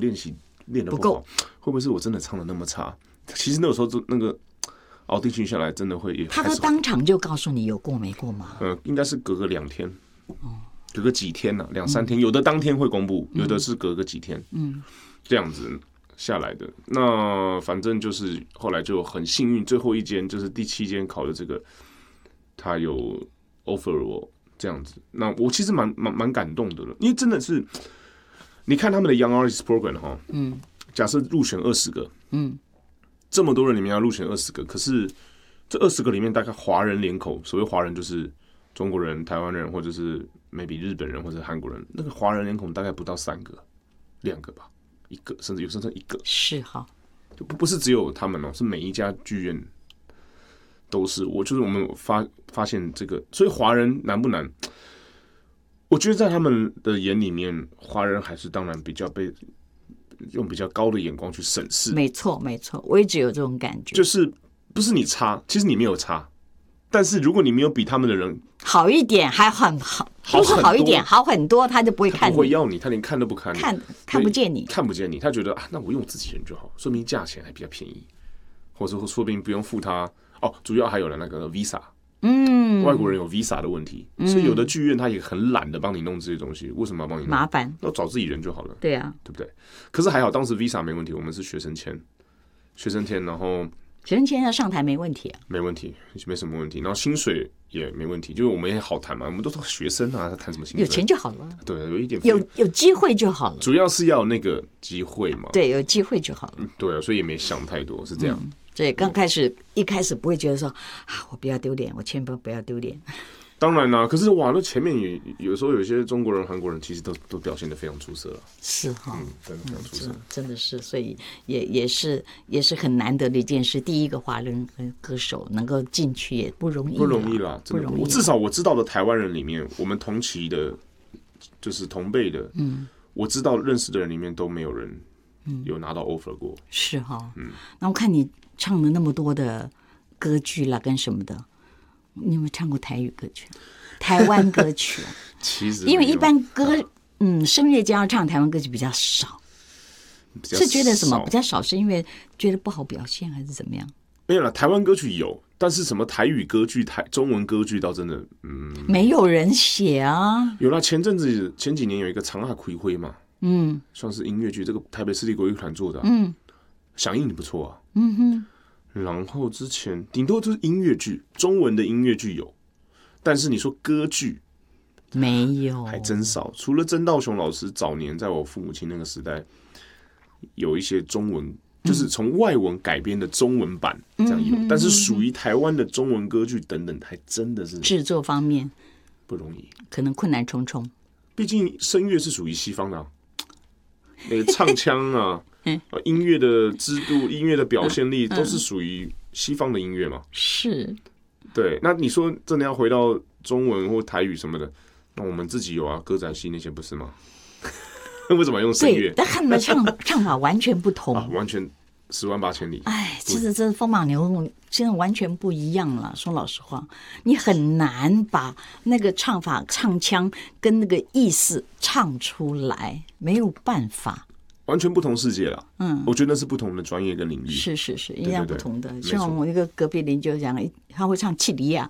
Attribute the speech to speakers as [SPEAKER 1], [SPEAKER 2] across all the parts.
[SPEAKER 1] 练习练得不好，会不会是我真的唱的那么差？其实那个时候那个熬定训下来，真的会也。
[SPEAKER 2] 他都当场就告诉你有过没过吗？
[SPEAKER 1] 应该是隔个2天，隔个几天呢，2-3天，有的当天会公布，有的是隔个几天，这样子下来的。那反正就是后来就很幸运，最后一间就是第7间考的这个，他有 offer 我这样子。那我其实蛮感动的了，因为真的是，你看他们的 Young Artist Program 哈，假设入选20个，这么多人里面要入选20个，可是这20个里面大概华人脸孔，所谓华人就是中国人、台湾人，或者是 maybe 日本人或者韩国人，那个华人脸孔大概不到3个、2个吧，1个，甚至有时候1个。
[SPEAKER 2] 是哈，
[SPEAKER 1] 就不是只有他们哦，是每一家剧院都是。就是我们发现这个，所以华人难不难？我觉得在他们的眼里面，华人还是当然比较被用比较高的眼光去审视。
[SPEAKER 2] 没错，没错，我一直有这种感觉。
[SPEAKER 1] 就是不是你差，其实你没有差，但是如果你没有比他们的人
[SPEAKER 2] 好一点，还很好，不是好一点，好很多，他就不会看你，
[SPEAKER 1] 不会要你，他连看都不看你，
[SPEAKER 2] 看不见你，
[SPEAKER 1] 看不见你，他觉得那我用我自己人就好，说明价钱还比较便宜，或者说不定不用付他主要还有了那个 Visa。外国人有 Visa 的问题，所以有的剧院他也很懒得帮你弄这些东西，为什么要帮你弄？
[SPEAKER 2] 麻烦，
[SPEAKER 1] 要找自己人就好了。
[SPEAKER 2] 对啊，
[SPEAKER 1] 对不对？可是还好，当时 Visa 没问题，我们是学生签，然后
[SPEAKER 2] 学生签要上台没问题，
[SPEAKER 1] 没问题，没什么问题，然后薪水也没问题，就是我们也好谈嘛，我们都是学生啊，谈什么薪水？
[SPEAKER 2] 有钱就好了，
[SPEAKER 1] 对，有一点
[SPEAKER 2] 有机会就好了，
[SPEAKER 1] 主要是要有那个机会嘛，
[SPEAKER 2] 对，有机会就好了，
[SPEAKER 1] 对啊，所以也没想太多，是这样。
[SPEAKER 2] 所以一开始不会觉得说我不要丢脸，我千万不要丢脸。
[SPEAKER 1] 当然啦，可是哇，那前面也有时候有些中国人、韩国人其实都表现得非常出色了。
[SPEAKER 2] 是哈，
[SPEAKER 1] 真的非常出色，
[SPEAKER 2] 真的是，所以也是很难得的一件事。第一个华人歌手能够进去也不容易，
[SPEAKER 1] 不容易啦，真的不容易。至少我知道的台湾人里面，我们同期的，就是同辈的，我知道认识的人里面都没有人有拿到 offer 过。
[SPEAKER 2] 是哈，那我看你唱了那么多的歌剧啦，跟什么的。你有没有唱过台语歌曲、台湾歌曲？
[SPEAKER 1] 其实
[SPEAKER 2] 因为一般声乐家要唱台湾歌曲比较少，是觉得什么比较少？是因为觉得不好表现，还是怎么样？
[SPEAKER 1] 没有啦，台湾歌曲有，但是什么台语歌剧、中文歌剧，倒真的
[SPEAKER 2] 没有人写啊。
[SPEAKER 1] 有啦，前几年有一个长海葵辉嘛，算是音乐剧，这个台北市立国乐团做的，响应不错啊，然后之前顶多就是音乐剧，中文的音乐剧有，但是你说歌剧
[SPEAKER 2] 没有，
[SPEAKER 1] 还真少。除了曾道雄老师早年在我父母亲那个时代，有一些中文，就是从外文改编的中文版这样有，但是属于台湾的中文歌剧等等，还真的是
[SPEAKER 2] 制作方面
[SPEAKER 1] 不容易，
[SPEAKER 2] 可能困难重重。
[SPEAKER 1] 毕竟声乐是属于西方的唱腔啊。音乐的制度、音乐的表现力都是属于西方的音乐嘛？
[SPEAKER 2] 是，
[SPEAKER 1] 对。那你说真的要回到中文或台语什么的，那我们自己有啊，歌仔戏那些不是吗？为什么要用声乐？
[SPEAKER 2] 对，但他们的唱法完全不同
[SPEAKER 1] 完全10万8千里。
[SPEAKER 2] 哎，其实这风马牛肉现在完全不一样了。说老实话，你很难把那个唱法、唱腔跟那个意思唱出来，没有办法。
[SPEAKER 1] 完全不同世界了，我觉得那是不同的专业跟领域，
[SPEAKER 2] 是，一样不同的。像我一个隔壁邻居讲，他会唱契里亚，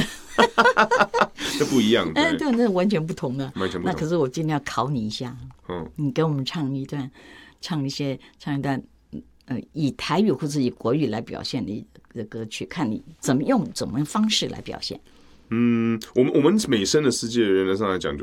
[SPEAKER 1] 这不一样，
[SPEAKER 2] 对，那完全不同的，
[SPEAKER 1] 完全不同。
[SPEAKER 2] 那可是我今天要考你一下，你给我们唱一段以台语或者以国语来表现的歌曲，看你怎么方式来表现。
[SPEAKER 1] 我们美声的世界原则上来讲就是。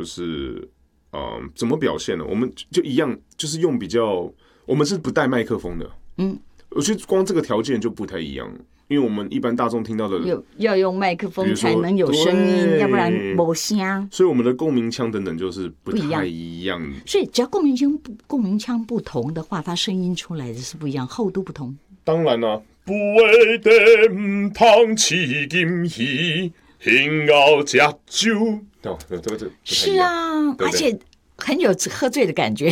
[SPEAKER 1] 怎么表现呢？我们就一样，就是用比较，我们是不带麦克风的。我觉得光这个条件就不太一样，因为我们一般大众听到的
[SPEAKER 2] 要用麦克风才能有声音，要不然没声。
[SPEAKER 1] 所以我们的共鸣腔等等就是不太一样。
[SPEAKER 2] 所以只要共鸣腔不同的话，它声音出来的是不一样，厚度不同。
[SPEAKER 1] 当然啦，不为点香饲金鱼。兴熬吃酒，
[SPEAKER 2] 是啊，而且很有喝醉的感觉。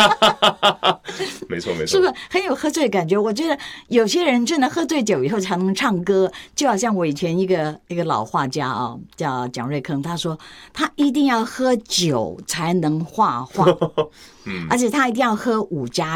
[SPEAKER 1] 没错，
[SPEAKER 2] 是不是很有喝醉的感觉？我觉得有些人真的喝醉酒以后才能唱歌，就好像我以前一个老画家叫蒋瑞铿，他说他一定要喝酒才能画画，而且他一定要喝5+。